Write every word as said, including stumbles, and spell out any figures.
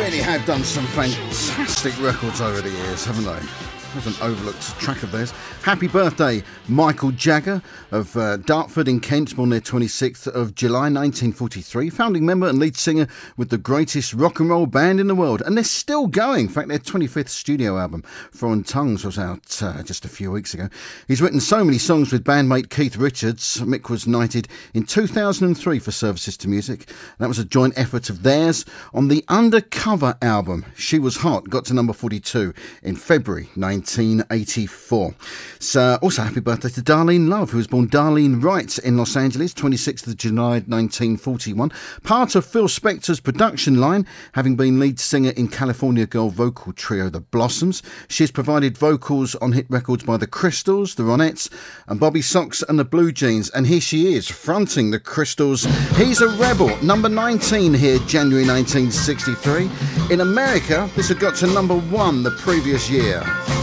really have done some fantastic records over the years, haven't they? There's an overlooked track of theirs. Happy birthday, Michael Jagger of uh, Dartford in Kent, born the twenty-sixth of July nineteen forty-three. Founding member and lead singer with the greatest rock and roll band in the world. And they're still going. In fact, their twenty-fifth studio album, Foreign Tongues, was out uh, just a few weeks ago. He's written so many songs with bandmate Keith Richards. Mick was knighted in two thousand three for services to music. That was a joint effort of theirs on the Undercover album. She Was Hot got to number forty-two in February nineteen eighty-four. So, also happy birthday to Darlene Love, who was born Darlene Wright in Los Angeles, twenty-sixth of July nineteen forty-one. Part of Phil Spector's production line, having been lead singer in California girl vocal trio The Blossoms. She has provided vocals on hit records by The Crystals, The Ronettes, and Bobby Sox and the Blue Jeans. And here she is, fronting The Crystals. He's a Rebel, number nineteen here, January nineteen sixty-three. In America, this had got to number one the previous year.